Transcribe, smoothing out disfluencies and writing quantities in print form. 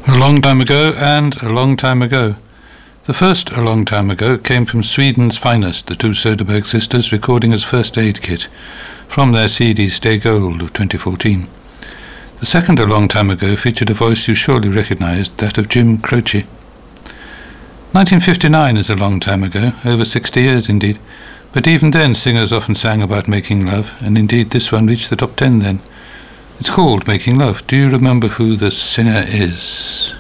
A long time ago and a long time ago. The first A Long Time Ago came from Sweden's finest, the two Soderbergh sisters recording as First Aid Kit from their CD Stay Gold of 2014. The second A Long Time Ago featured a voice you surely recognised, that of Jim Croce. 1959 is a long time ago, over 60 years indeed, but even then singers often sang about making love, and indeed this one reached the top 10 then. It's called Making Love. Do you remember who the singer is?